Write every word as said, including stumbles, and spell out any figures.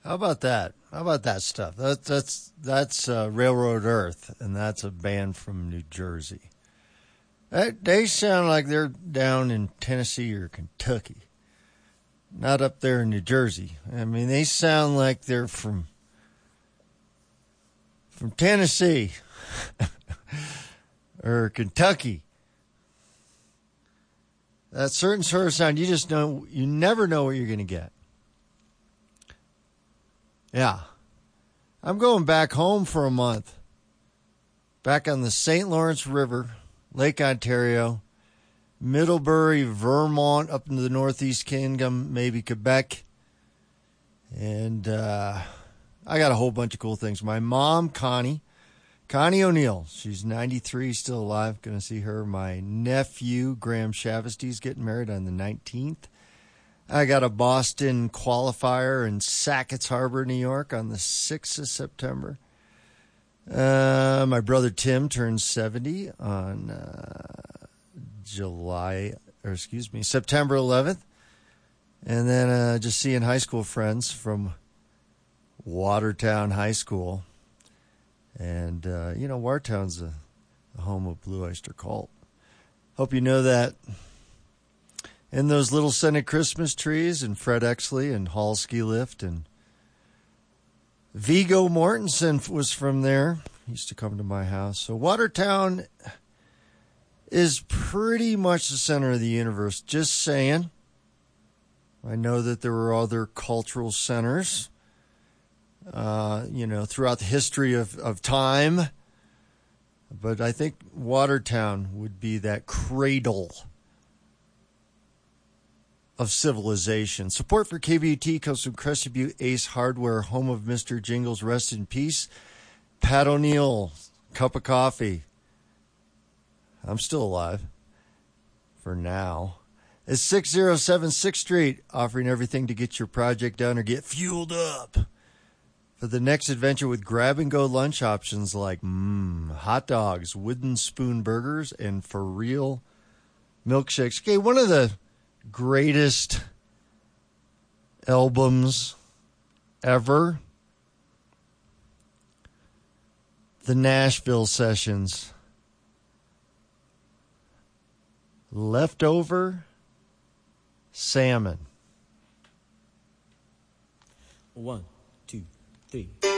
How about that? How about that stuff? That, that's that's uh, Railroad Earth, and that's a band from New Jersey. That, they sound like they're down in Tennessee or Kentucky, not up there in New Jersey. I mean, they sound like they're from from Tennessee or Kentucky. That certain sort of sound, you just know, you never know what you're going to get. Yeah. I'm going back home for a month. Back on the Saint Lawrence River, Lake Ontario, Middlebury, Vermont, up into the Northeast Kingdom, maybe Quebec. And uh, I got a whole bunch of cool things. My mom, Connie, Connie O'Neill, she's ninety-three, still alive. Going to see her. My nephew, Graham Shavesty, is getting married on the nineteenth. I got a Boston qualifier in Sackett's Harbor, New York on the sixth of September. Uh, my brother Tim turns seventy on uh, July, or excuse me, September eleventh. And then uh, just seeing high school friends from Watertown High School. And, uh, you know, Watertown's a, a home of Blue Oyster Cult. Hope you know that. And those little scented Christmas trees and Fred Exley and Hall Ski Lift and Viggo Mortensen was from there. He used to come to my house. So Watertown is pretty much the center of the universe. Just saying. I know that there were other cultural centers, uh, you know, throughout the history of, of time. But I think Watertown would be that cradle of civilization. Support for K B U T comes from Crested Butte Ace Hardware, home of Mister Jingles. Rest in peace. Pat O'Neill, cup of coffee. I'm still alive. For now. It's six oh seven sixth Street, offering everything to get your project done or get fueled up for the next adventure with grab-and-go lunch options like mmm, hot dogs, wooden spoon burgers, and for real milkshakes. Okay, one of the greatest albums ever, the Nashville Sessions. Leftover Salmon. One, two, three.